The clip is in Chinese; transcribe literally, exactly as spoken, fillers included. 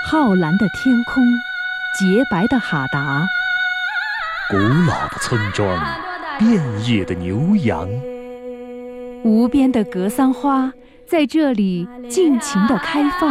浩蓝的天空，洁白的哈达， 古老的村庄，遍野的牛羊， 无边的格桑花在这里尽情地开放。